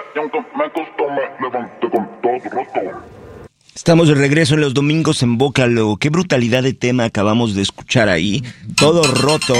y aunque me costó, me levanté con todo roto. Estamos de regreso en los domingos en Bócalo. Qué brutalidad de tema acabamos de escuchar ahí. Todo roto.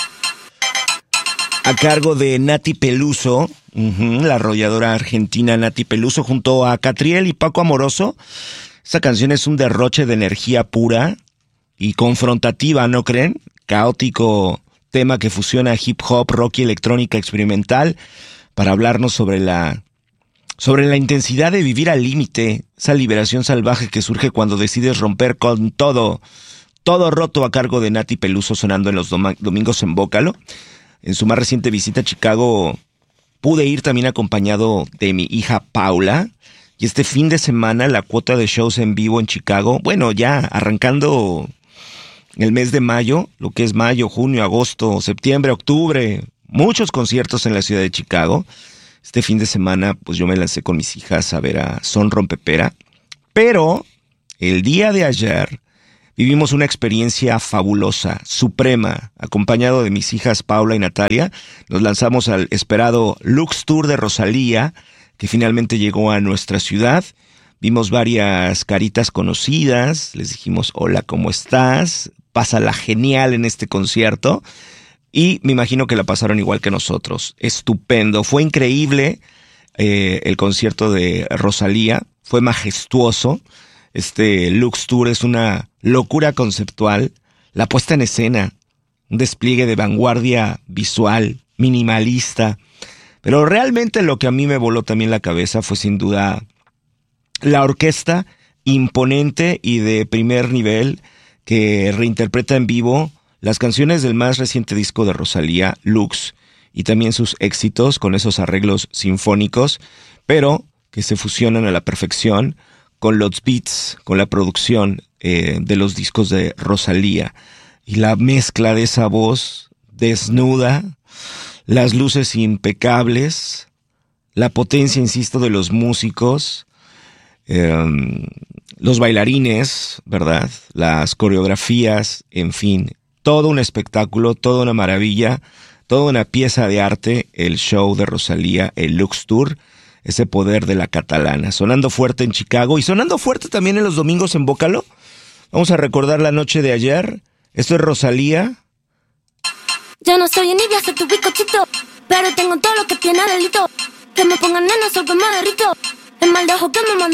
A cargo de Nati Peluso, la arrolladora argentina Nati Peluso, junto a Catriel y Paco Amoroso. Esta canción es un derroche de energía pura y confrontativa, ¿no creen? Caótico tema que fusiona hip hop, rock y electrónica experimental para hablarnos sobre la intensidad de vivir al límite, esa liberación salvaje que surge cuando decides romper con todo roto, a cargo de Nati Peluso, sonando en los domingos en Bócalo. En su más reciente visita a Chicago pude ir también acompañado de mi hija Paula, y este fin de semana la cuota de shows en vivo en Chicago, bueno, ya arrancando el mes de mayo, lo que es mayo, junio, agosto, septiembre, octubre, muchos conciertos en la ciudad de Chicago. Este fin de semana, pues yo me lancé con mis hijas a ver a Son Rompepera. Pero el día de ayer vivimos una experiencia fabulosa, suprema. Acompañado de mis hijas Paula y Natalia, nos lanzamos al esperado Lux Tour de Rosalía, que finalmente llegó a nuestra ciudad. Vimos varias caritas conocidas, les dijimos hola, ¿cómo estás? Pásala genial en este concierto. Y me imagino que la pasaron igual que nosotros. Estupendo. Fue increíble el concierto de Rosalía. Fue majestuoso. Este Lux Tour es una locura conceptual. La puesta en escena, un despliegue de vanguardia visual, minimalista. Pero realmente lo que a mí me voló también la cabeza fue sin duda la orquesta imponente y de primer nivel que reinterpreta en vivo las canciones del más reciente disco de Rosalía, Lux, y también sus éxitos con esos arreglos sinfónicos, pero que se fusionan a la perfección con los beats, con la producción de los discos de Rosalía. Y la mezcla de esa voz desnuda, las luces impecables, la potencia, insisto, de los músicos, los bailarines, ¿verdad? Las coreografías, en fin, todo un espectáculo, toda una maravilla, toda una pieza de arte, el show de Rosalía, el Lux Tour, ese poder de la catalana, sonando fuerte en Chicago y sonando fuerte también en los domingos en Bócalo. Vamos a recordar la noche de ayer. Esto es Rosalía. Yo no soy envidia, soy tu bizcochito, pero tengo todo lo que tiene delito. Que me pongan nena, sol que me derrito. El mal de ojo que me manda